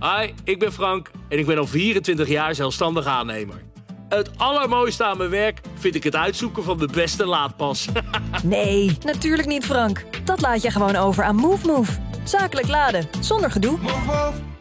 Hi, ik ben Frank en ik ben al 24 jaar zelfstandig aannemer. Het allermooiste aan mijn werk vind ik het uitzoeken van de beste laadpas. Nee, natuurlijk niet, Frank. Dat laat je gewoon over aan MoveMove. Zakelijk laden, zonder gedoe.